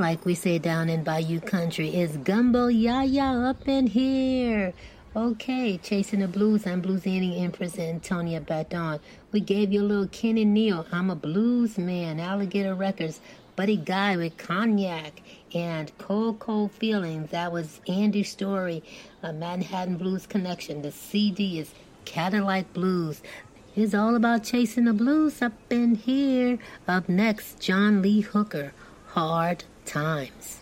like we say down in Bayou Country. It's Gumbo Yaya up in here. Okay, Chasing the Blues. I'm Bluesini Empress Antonia Badon. We gave you a little Ken and Neil. I'm a blues man. Alligator Records. Buddy Guy with Cognac and Cold Cold Feelings. That was Andy Story, Manhattan Blues Connection. The CD is Cadillac Blues. It's all about chasing the blues up in here. Up next, John Lee Hooker, Hard Times.